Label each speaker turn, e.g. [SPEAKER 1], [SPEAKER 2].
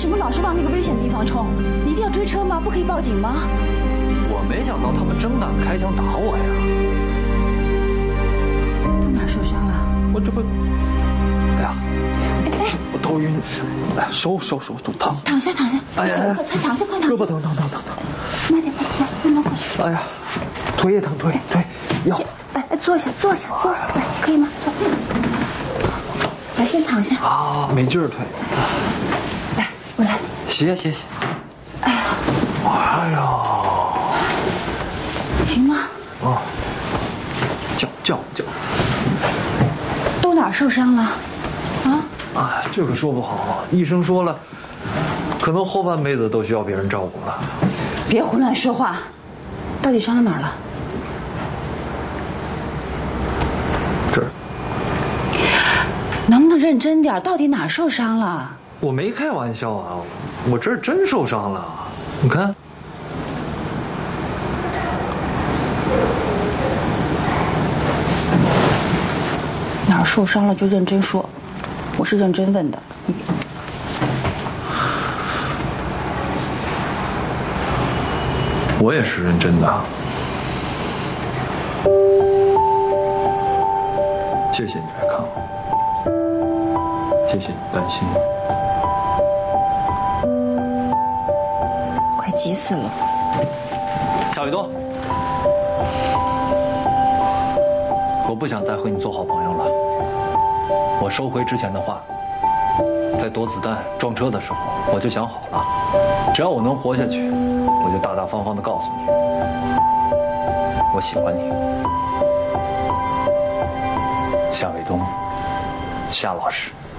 [SPEAKER 1] 什么老是往那个危险地方冲？你一定要追车吗？不可以报警吗？
[SPEAKER 2] 我没想到他们真敢开枪打我呀！
[SPEAKER 1] 都哪儿受伤了？
[SPEAKER 2] 我这不，哎呀，我头晕，哎，手疼。
[SPEAKER 1] 躺下。
[SPEAKER 2] 哎呀，
[SPEAKER 1] 快躺下，快躺下。
[SPEAKER 2] 胳膊疼。
[SPEAKER 1] 慢点，慢过去。
[SPEAKER 2] 哎呀，腿也疼，腿腰。
[SPEAKER 1] 哎，坐下，来，可以吗？坐。来，先躺下。
[SPEAKER 2] 啊，没劲儿腿。
[SPEAKER 1] 来，我来。
[SPEAKER 2] 歇。
[SPEAKER 1] 哎呀，行吗？
[SPEAKER 2] 啊，叫。
[SPEAKER 1] 都哪儿受伤了？
[SPEAKER 2] 啊，这可说不好，医生说了，可能后半辈子都需要别人照顾了。
[SPEAKER 1] 别胡乱说话，到底伤到哪儿了？
[SPEAKER 2] 这儿。
[SPEAKER 1] 能不能认真点？到底哪儿受伤了？
[SPEAKER 2] 我没开玩笑啊，我这儿真受伤了，你看。
[SPEAKER 1] 哪儿受伤了就认真说，我是认真问的。
[SPEAKER 2] 我也是认真的。谢谢你来看我，谢谢你担心。
[SPEAKER 1] 快急死了。
[SPEAKER 2] 夏伟东，我不想再和你做好朋友了。我收回之前的话，在躲子弹撞车的时候，我就想好了，只要我能活下去，我就大大方方地告诉你，我喜欢你，夏伟东，夏老师。